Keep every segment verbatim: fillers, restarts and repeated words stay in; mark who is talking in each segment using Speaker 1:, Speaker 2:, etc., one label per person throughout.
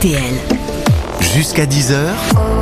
Speaker 1: T L.
Speaker 2: Jusqu'à dix heures.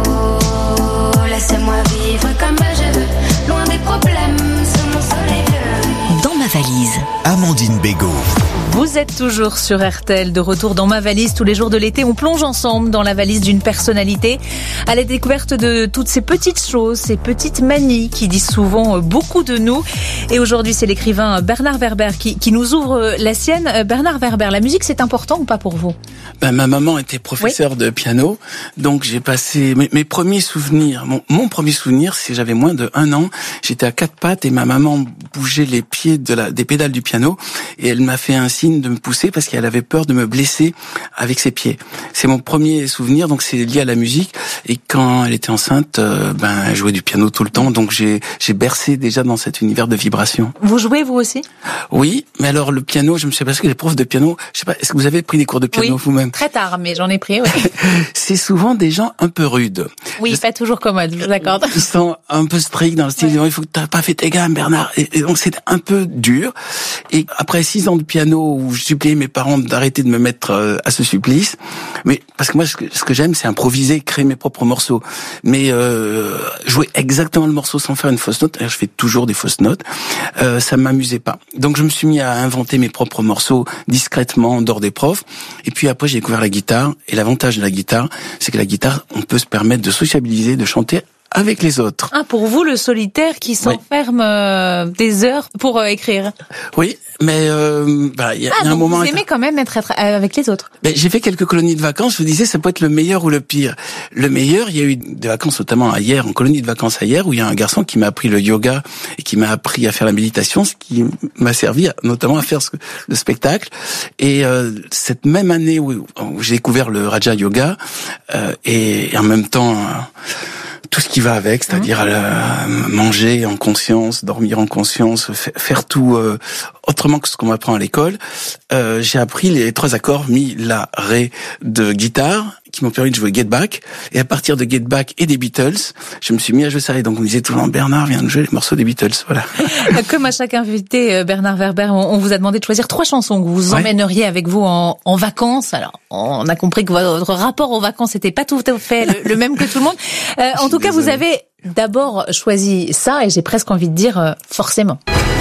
Speaker 3: Oh, laissez-moi vivre comme je veux, loin des problèmes, sous mon soleil bleu.
Speaker 1: Dans ma valise.
Speaker 2: Amandine Bégaud.
Speaker 4: Vous êtes toujours sur R T L, de retour dans ma valise. Tous les jours de l'été, on plonge ensemble dans la valise d'une personnalité à la découverte de toutes ces petites choses, ces petites manies qui disent souvent beaucoup de nous. Et aujourd'hui, c'est l'écrivain Bernard Werber qui, qui nous ouvre la sienne. Bernard Werber, la musique, c'est important ou pas pour vous ?
Speaker 5: Ben, ma maman était professeure oui. de piano, donc j'ai passé mes, mes premiers souvenirs. Mon, mon premier souvenir, c'est j'avais moins de un an, j'étais à quatre pattes et ma maman bougeait les pieds de la, des pédales du piano et elle m'a fait un signe de me pousser parce qu'elle avait peur de me blesser avec ses pieds. C'est mon premier souvenir, donc c'est lié à la musique. Et quand elle était enceinte, euh, ben elle jouait du piano tout le temps, donc j'ai j'ai bercé déjà dans cet univers de vibrations.
Speaker 4: Vous jouez vous aussi ?
Speaker 5: Oui, mais alors le piano, je me suis parce que les profs de piano, je sais pas, est-ce que vous avez pris des cours de piano
Speaker 4: oui,
Speaker 5: vous-même ?
Speaker 4: Très tard, mais j'en ai pris. Oui.
Speaker 5: C'est souvent des gens un peu rudes.
Speaker 4: Oui, je... pas toujours commodes, je vous accorde.
Speaker 5: Ils sont un peu stricts dans le style, ouais. Il faut que t'as pas fait tes gammes, Bernard. Et, et donc c'est un peu dur. Et après six ans de piano où je suppliais mes parents d'arrêter de me mettre euh, à ce supplice, mais parce que moi ce que, ce que j'aime c'est improviser, créer mes propres morceaux, mais euh, jouer exactement le morceau sans faire une fausse note. D'ailleurs, je fais toujours des fausses notes. Euh, ça m'amusait pas. Donc je me suis mis à inventer mes propres morceaux discrètement en dehors des profs. Et puis après j'ai découvert la guitare. Et l'avantage de la guitare, c'est que la guitare, on peut se permettre de sociabiliser, de chanter avec les autres.
Speaker 4: Ah, pour vous, le solitaire qui s'enferme oui. euh, des heures pour euh, écrire.
Speaker 5: Oui, mais euh, bah il y a,
Speaker 4: ah,
Speaker 5: y a un moment.
Speaker 4: Vous aimez quand même être, être avec les autres.
Speaker 5: Ben, j'ai fait quelques colonies de vacances. Je vous disais, ça peut être le meilleur ou le pire. Le meilleur, il y a eu des vacances, notamment à Hyères, en colonie de vacances à Hyères, où il y a un garçon qui m'a appris le yoga et qui m'a appris à faire la méditation, ce qui m'a servi à, notamment à faire ce, le spectacle. Et euh, cette même année où, où j'ai découvert le Raja Yoga euh, et, et en même temps. Euh, tout ce qui va avec, c'est-à-dire euh, manger en conscience, dormir en conscience, f- faire tout euh, autrement que ce qu'on apprend à l'école. Euh, j'ai appris les trois accords mi, la, ré de guitare qui m'ont permis de jouer Get Back. Et à partir de Get Back et des Beatles, je me suis mis à jouer ça. Et donc on me disait tout le temps, Bernard vient de jouer les morceaux des Beatles. Voilà.
Speaker 4: Comme à chaque invité, Bernard Werber, on vous a demandé de choisir trois chansons que vous emmèneriez ouais. avec vous en, en vacances. Alors, on a compris que votre rapport aux vacances n'était pas tout à fait le, le même que tout le monde. Euh, en tout cas, désolé. Vous avez d'abord choisi ça, et j'ai presque envie de dire euh, forcément.